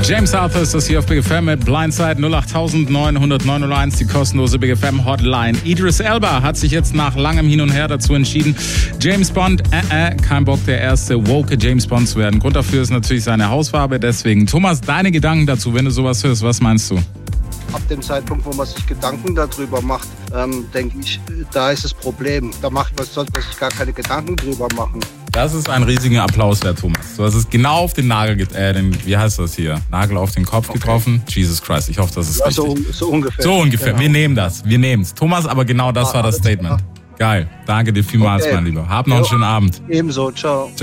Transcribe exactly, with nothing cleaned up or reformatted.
James Arthur ist das hier auf Big F M mit Blindside null acht neun null null neun null eins, die kostenlose Big F M Hotline. Idris Elba hat sich jetzt nach langem Hin und Her dazu entschieden, James Bond, äh, äh, kein Bock, der erste woke James Bond zu werden. Grund dafür ist natürlich seine Hausfarbe, deswegen. Thomas, deine Gedanken dazu, wenn du sowas hörst, was meinst du? Ab dem Zeitpunkt, wo man sich Gedanken darüber macht, ähm, denke ich, da ist das Problem. Da macht man, sollte man sich gar keine Gedanken drüber machen. Das ist ein riesiger Applaus wert, Thomas. Du hast es genau auf den Nagel, get- äh, den, wie heißt das hier? Nagel auf den Kopf okay. getroffen. Jesus Christ, ich hoffe, das ist ja, richtig. So, so ungefähr. So ungefähr. Genau. Wir nehmen das. Wir nehmen es. Thomas, aber genau das ah, war das Statement. Klar. Geil. Danke dir vielmals, okay. mein Lieber. Hab noch einen schönen Abend. Ebenso. Ciao.